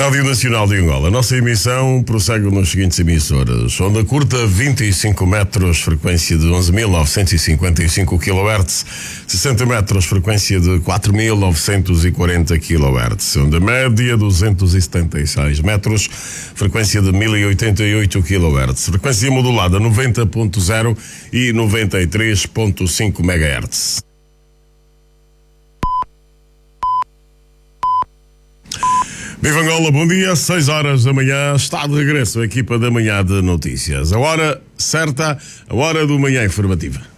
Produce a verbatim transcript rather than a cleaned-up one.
Rádio Nacional de Angola. A nossa emissão prossegue nos seguintes emissoras. Onda curta, vinte e cinco metros, frequência de onze mil novecentos e cinquenta e cinco quilohertz. sessenta metros, frequência de quatro mil novecentos e quarenta quilohertz. Onda média, duzentos e setenta e seis metros, frequência de mil e oitenta e oito quilohertz. Frequência modulada noventa ponto zero e noventa e três ponto cinco megahertz. Viva Angola, bom dia, seis horas da manhã, está de regresso a equipa da Manhã de Notícias. A hora certa, a hora do Manhã Informativa.